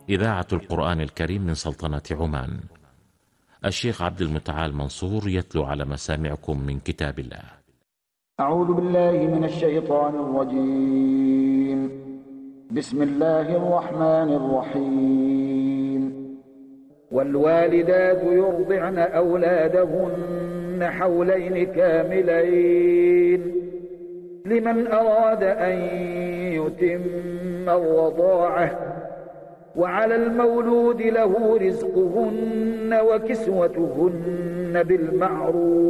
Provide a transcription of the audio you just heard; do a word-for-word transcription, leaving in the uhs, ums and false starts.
إذاعة القرآن الكريم من سلطنة عمان. الشيخ عبد المتعال منصور يتلو على مسامعكم من كتاب الله. أعوذ بالله من الشيطان الرجيم. بسم الله الرحمن الرحيم. والوالدات يرضعن أولادهن حولين كاملين لمن أراد أن يتم الرضاعة، وعلى المولود له رزقهن وكسوتهن بالمعروف